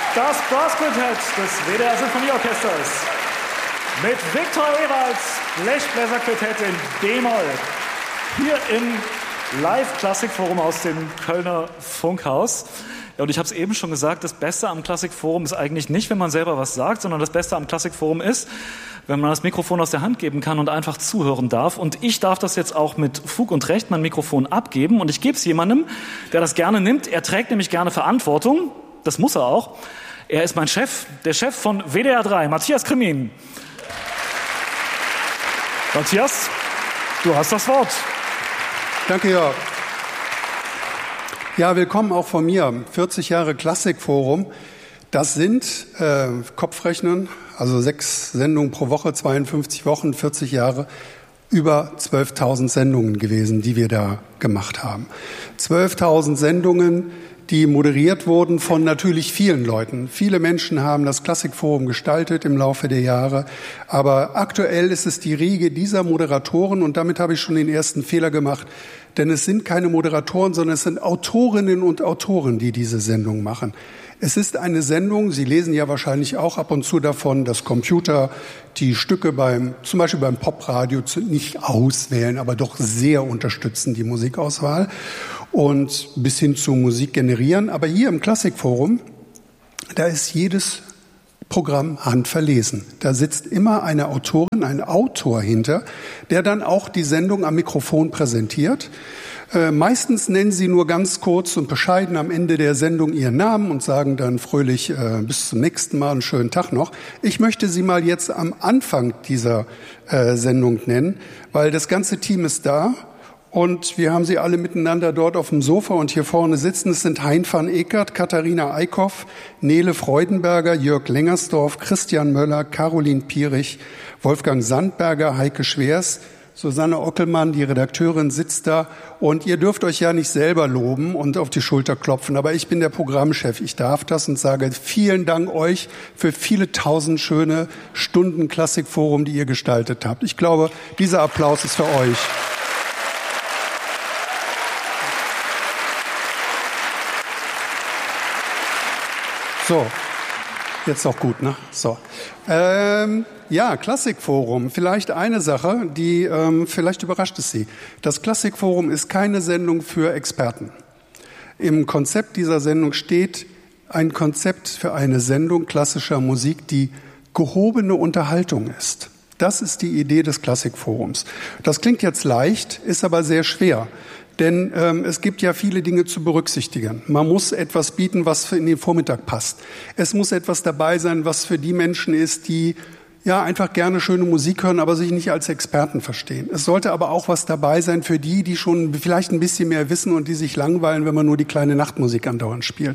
Das Brassquintett des WDR Sinfonieorchesters mit Viktor Ewalds Blechbläserquintett in D-Moll. Hier im Live-Klassikforum aus dem Kölner Funkhaus. Ja, und ich habe es eben schon gesagt, das Beste am Klassikforum ist eigentlich nicht, wenn man selber was sagt, sondern das Beste am Klassikforum ist, wenn man das Mikrofon aus der Hand geben kann und einfach zuhören darf. Und ich darf das jetzt auch mit Fug und Recht, mein Mikrofon abgeben. Und ich gebe es jemandem, der das gerne nimmt. Er trägt nämlich gerne Verantwortung. Das muss er auch. Er ist mein Chef, der Chef von WDR 3, Matthias Kremin. Matthias, du hast das Wort. Danke, Jörg. Ja, willkommen auch von mir. 40 Jahre Klassikforum. Das sind Kopfrechnen, also 6 Sendungen pro Woche, 52 Wochen, 40 Jahre, über 12.000 Sendungen gewesen, die wir da gemacht haben. 12.000 Sendungen, die moderiert wurden von natürlich vielen Leuten. Viele Menschen haben das Klassikforum gestaltet im Laufe der Jahre. Aber aktuell ist es die Riege dieser Moderatoren, und damit habe ich schon den ersten Fehler gemacht, denn es sind keine Moderatoren, sondern es sind Autorinnen und Autoren, die diese Sendung machen. Es ist eine Sendung, Sie lesen ja wahrscheinlich auch ab und zu davon, dass Computer die Stücke zum Beispiel beim Popradio nicht auswählen, aber doch sehr unterstützen, die Musikauswahl, und bis hin zu Musik generieren. Aber hier im Klassikforum, da ist jedes Programm handverlesen. Da sitzt immer eine Autorin, ein Autor hinter, der dann auch die Sendung am Mikrofon präsentiert. Meistens nennen sie nur ganz kurz und bescheiden am Ende der Sendung ihren Namen und sagen dann fröhlich bis zum nächsten Mal, einen schönen Tag noch. Ich möchte sie mal jetzt am Anfang dieser Sendung nennen, weil das ganze Team ist da. Und wir haben sie alle miteinander dort auf dem Sofa und hier vorne sitzen. Es sind Hein van Ekert, Katharina Eickhoff, Nele Freudenberger, Jörg Lengersdorf, Christian Möller, Caroline Pierich, Wolfgang Sandberger, Heike Schwers, Susanne Ockelmann, die Redakteurin, sitzt da. Und ihr dürft euch ja nicht selber loben und auf die Schulter klopfen, aber ich bin der Programmchef. Ich darf das und sage vielen Dank euch für viele tausend schöne Stunden Klassikforum, die ihr gestaltet habt. Ich glaube, dieser Applaus ist für euch. So, jetzt auch gut, ne? So. Ja, Klassikforum. Vielleicht eine Sache, die vielleicht überrascht es Sie. Das Klassikforum ist keine Sendung für Experten. Im Konzept dieser Sendung steht ein Konzept für eine Sendung klassischer Musik, die gehobene Unterhaltung ist. Das ist die Idee des Klassikforums. Das klingt jetzt leicht, ist aber sehr schwer. Denn es gibt ja viele Dinge zu berücksichtigen. Man muss etwas bieten, was in den Vormittag passt. Es muss etwas dabei sein, was für die Menschen ist, die ja einfach gerne schöne Musik hören, aber sich nicht als Experten verstehen. Es sollte aber auch was dabei sein für die, die schon vielleicht ein bisschen mehr wissen und die sich langweilen, wenn man nur die kleine Nachtmusik andauernd spielt.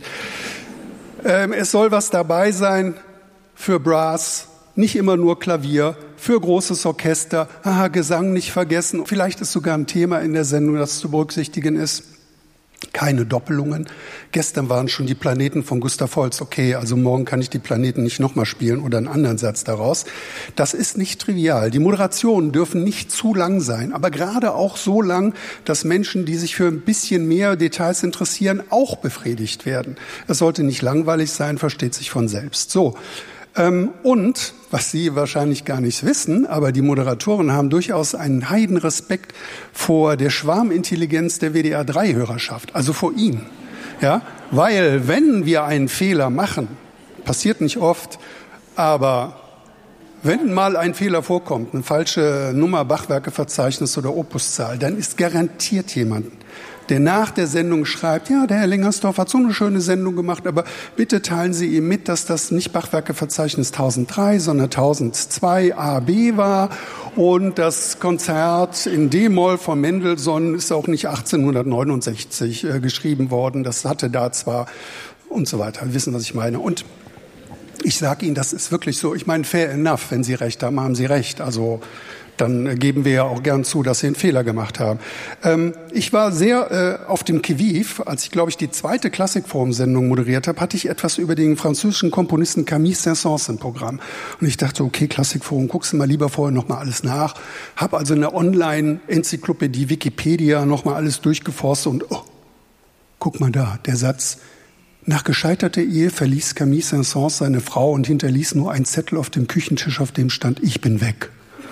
Es soll was dabei sein für Brass, nicht immer nur Klavier, für großes Orchester, Gesang nicht vergessen. Vielleicht ist sogar ein Thema in der Sendung, das zu berücksichtigen ist. Keine Doppelungen. Gestern waren schon die Planeten von Gustav Holst. Okay, also morgen kann ich die Planeten nicht nochmal spielen oder einen anderen Satz daraus. Das ist nicht trivial. Die Moderationen dürfen nicht zu lang sein, aber gerade auch so lang, dass Menschen, die sich für ein bisschen mehr Details interessieren, auch befriedigt werden. Es sollte nicht langweilig sein, versteht sich von selbst. So. Und, was Sie wahrscheinlich gar nicht wissen, aber die Moderatoren haben durchaus einen Heidenrespekt vor der Schwarmintelligenz der WDR-3-Hörerschaft, also vor Ihnen. Ja? Weil, wenn wir einen Fehler machen, passiert nicht oft, aber wenn mal ein Fehler vorkommt, eine falsche Nummer, Bachwerkeverzeichnis oder Opuszahl, dann ist garantiert jemand, der nach der Sendung schreibt, ja, der Herr Lengersdorf hat so eine schöne Sendung gemacht, aber bitte teilen Sie ihm mit, dass das nicht Bachwerkeverzeichnis 1003, sondern 1002 AB war und das Konzert in D-Moll von Mendelssohn ist auch nicht 1869 geschrieben worden, das hatte da zwar und so weiter. Sie wissen, was ich meine. Und ich sage Ihnen, das ist wirklich so, ich meine, fair enough, wenn Sie recht haben, haben Sie recht, also dann geben wir ja auch gern zu, dass Sie einen Fehler gemacht haben. Ich war sehr auf dem Qui-vive, als ich, glaube ich, die zweite Klassikforum-Sendung moderiert habe, hatte ich etwas über den französischen Komponisten Camille Saint-Saëns im Programm. Und ich dachte, okay, Klassikforum, guckst du mal lieber vorher noch mal alles nach. Hab also eine Online-Enzyklopädie, Wikipedia, noch mal alles durchgeforstet und guck mal da, der Satz, Nach gescheiterter Ehe verließ Camille Saint-Saëns seine Frau und hinterließ nur einen Zettel auf dem Küchentisch, auf dem stand: Ich bin weg.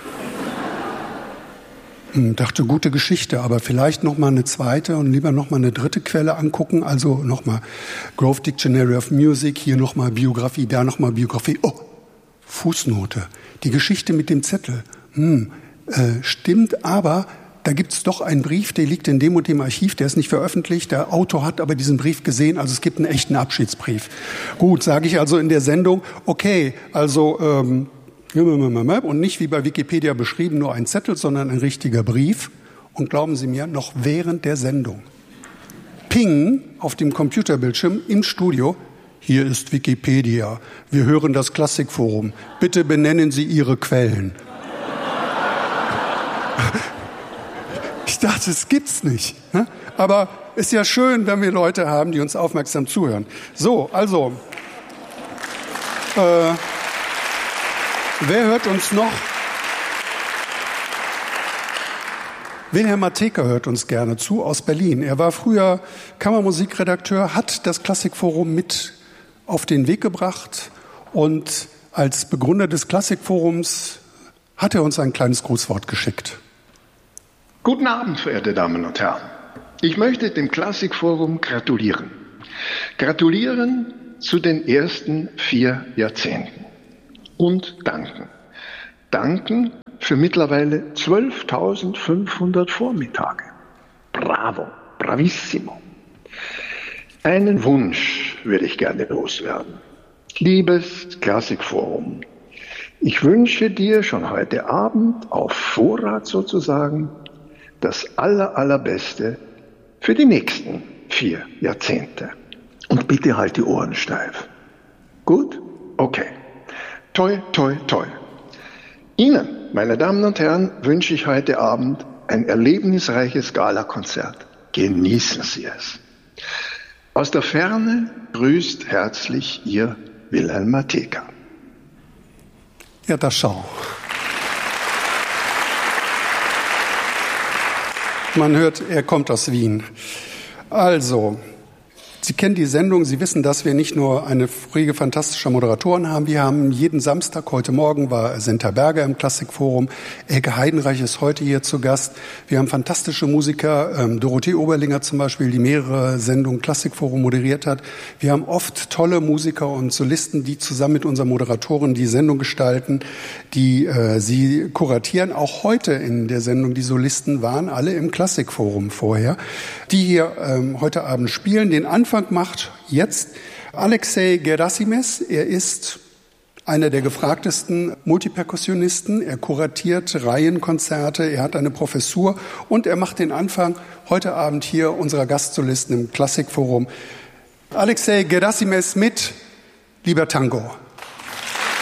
Dachte, gute Geschichte, aber vielleicht noch mal eine zweite und lieber noch mal eine dritte Quelle angucken. Also noch mal Grove Dictionary of Music, hier noch mal Biografie, da noch mal Biografie. Oh, Fußnote. Die Geschichte mit dem Zettel. Stimmt, aber da gibt's doch einen Brief, der liegt in dem und dem Archiv, der ist nicht veröffentlicht. Der Autor hat aber diesen Brief gesehen, also es gibt einen echten Abschiedsbrief. Gut, sage ich also in der Sendung, okay, also und nicht wie bei Wikipedia beschrieben nur ein Zettel, sondern ein richtiger Brief. Und glauben Sie mir, noch während der Sendung. Ping auf dem Computerbildschirm im Studio. Hier ist Wikipedia. Wir hören das Klassikforum. Bitte benennen Sie Ihre Quellen. Ich dachte, das gibt's nicht. Aber ist ja schön, wenn wir Leute haben, die uns aufmerksam zuhören. So, also, wer hört uns noch? Wilhelm Matejka hört uns gerne zu aus Berlin. Er war früher Kammermusikredakteur, hat das Klassikforum mit auf den Weg gebracht und als Begründer des Klassikforums hat er uns ein kleines Grußwort geschickt. Guten Abend, verehrte Damen und Herren. Ich möchte dem Klassikforum gratulieren. Gratulieren zu den ersten 4 Jahrzehnten. Und danken. Danken für mittlerweile 12.500 Vormittage. Bravo, bravissimo. Einen Wunsch würde ich gerne loswerden. Liebes Klassikforum, ich wünsche dir schon heute Abend auf Vorrat sozusagen das Allerbeste für die nächsten 4 Jahrzehnte. Und bitte halt die Ohren steif. Gut? Okay. Toi, toi, toi. Ihnen, meine Damen und Herren, wünsche ich heute Abend ein erlebnisreiches Galakonzert. Genießen Sie es. Aus der Ferne grüßt herzlich Ihr Wilhelm Matejka. Ja, das schau. Man hört, er kommt aus Wien. Also, Sie kennen die Sendung, Sie wissen, dass wir nicht nur eine Riege fantastischer Moderatoren haben, wir haben jeden Samstag, heute Morgen war Senta Berger im Klassikforum, Elke Heidenreich ist heute hier zu Gast, wir haben fantastische Musiker, Dorothee Oberlinger zum Beispiel, die mehrere Sendungen Klassikforum moderiert hat. Wir haben oft tolle Musiker und Solisten, die zusammen mit unseren Moderatoren die Sendung gestalten, die sie kuratieren. Auch heute in der Sendung, die Solisten waren alle im Klassikforum vorher, die hier heute Abend spielen. Den Anfang macht jetzt Alexei Gerasimes. Er ist einer der gefragtesten Multiperkussionisten. Er kuratiert Reihenkonzerte, er hat eine Professur und er macht den Anfang heute Abend hier unserer Gastsolisten im Klassikforum. Alexei Gerasimes mit Lieber Tango.